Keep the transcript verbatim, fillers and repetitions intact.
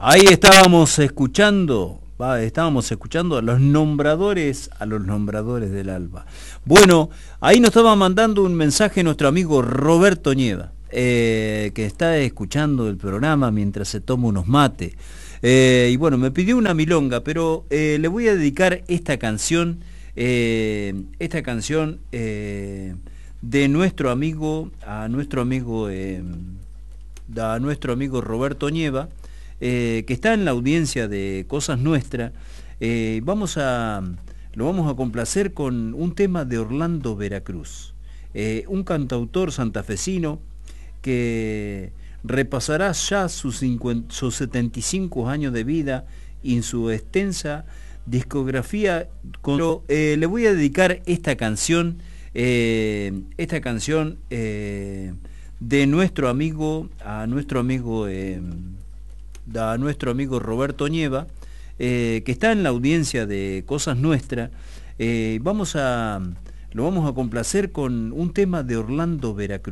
Ahí estábamos escuchando, va, estábamos escuchando a los nombradores, a los nombradores del alba. Bueno, ahí nos estaba mandando un mensaje nuestro amigo Roberto Nieva, eh, que está escuchando el programa mientras se toma unos mates. Eh, y bueno, me pidió una milonga, pero eh, le voy a dedicar esta canción, eh, esta canción eh, de nuestro amigo, a nuestro amigo, eh, a nuestro amigo Roberto Nieva. Eh, que está en la audiencia de Cosas Nuestras. Eh, vamos a, lo vamos a complacer con un tema de Orlando Veracruz, eh, un cantautor santafesino que repasará ya sus, cincuenta, sus setenta y cinco años de vida y en su extensa discografía. Con, eh, le voy a dedicar esta canción, eh, esta canción eh, de nuestro amigo, a nuestro amigo... Eh, a nuestro amigo Roberto Nieva, eh, que está en la audiencia de Cosas Nuestras. Eh, vamos a, lo vamos a complacer con un tema de Orlando Veracruz.